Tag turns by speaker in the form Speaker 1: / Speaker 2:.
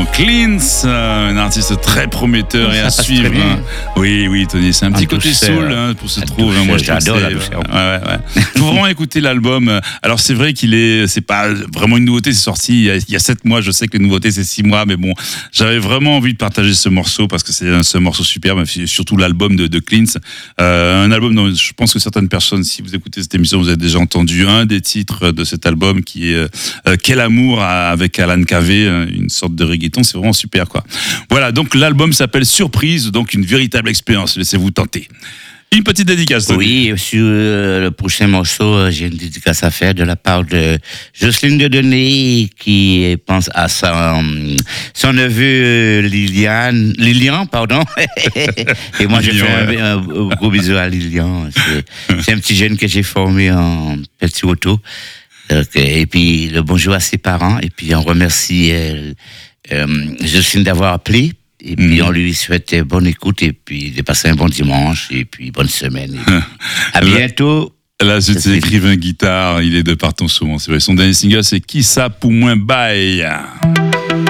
Speaker 1: l'instant, Cleans, un artiste très prometteur et à suivre. Oui, Tony, c'est un petit côté soul pour se trouver. Moi,
Speaker 2: j'adore la
Speaker 1: douceur. Ouais. Faut vraiment écouter l'album. Alors, c'est vrai c'est pas vraiment une nouveauté, c'est sorti il y a 7 mois. Je sais que les nouveautés, c'est 6 mois, mais bon, j'avais vraiment envie de partager ce morceau parce que c'est un morceau superbe, surtout l'album de Cleans. Un album dont je pense que certaines personnes, si vous écoutez cette émission, vous avez déjà entendu un des titres de cet album qui est Quel amour avec Alan Kaveh, une sorte de reggaeton, c'est vraiment super quoi. Voilà, donc l'album s'appelle Surprise, donc une véritable expérience, laissez-vous tenter. Une petite dédicace.
Speaker 2: Oui, sur le prochain morceau, j'ai une dédicace à faire de la part de Jocelyne Dedenay qui pense à son neveu Lilian, pardon. Et moi, je fais un gros bisou à Lilian. C'est un petit jeune que j'ai formé en petit auto. Et puis, le bonjour à ses parents. Et puis, on remercie Jocelyne d'avoir appelé. Et puis, on lui souhaite bonne écoute et puis de passer un bon dimanche et puis bonne semaine. À bientôt.
Speaker 1: Là, c'est écrivain guitare, il est de partout souvent. C'est vrai. Son dernier single, c'est Qui ça pour moins bail.